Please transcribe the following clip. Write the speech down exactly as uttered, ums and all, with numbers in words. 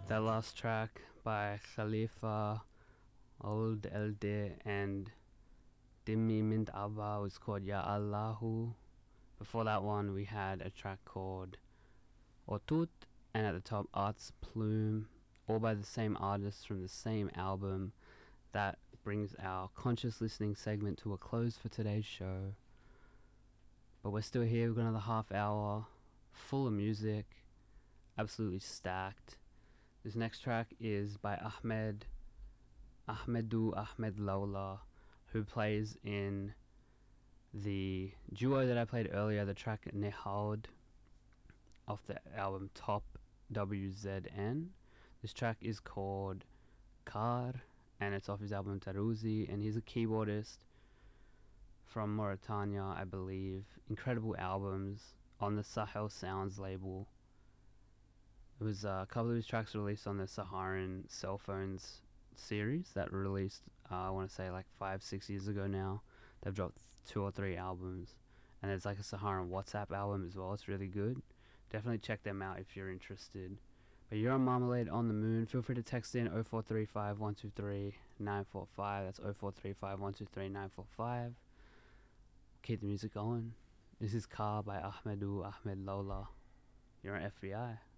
That last track by Khalifa, Old Elde, and Dimmi Mint Abba was called Ya Allahu. Before that one, we had a track called Otut, and at the top, Arts Plume, all by the same artist from the same album. That brings our conscious listening segment to a close for today's show. But we're still here, we've got another half hour full of music, absolutely stacked. This next track is by Ahmed, Ahmedu Ahmed Lola, who plays in the duo that I played earlier, the track Nehaud off the album Top W Z N. This track is called Kar, and it's off his album Taruzi, and he's a keyboardist from Mauritania, I believe. Incredible albums on the Sahel Sounds label. It was uh, a couple of his tracks released on the Saharan Cell Phones series that released, uh, I want to say, like five, six years ago now. They've dropped two or three albums. And there's like a Saharan WhatsApp album as well. It's really good. Definitely check them out if you're interested. But you're on Marmalade on the Moon. Feel free to text in oh four three five, one two three, nine four five. That's oh four three five, one two three, nine four five. Keep the music going. This is Car by Ahmedu Ahmed Lola. You're on F B I.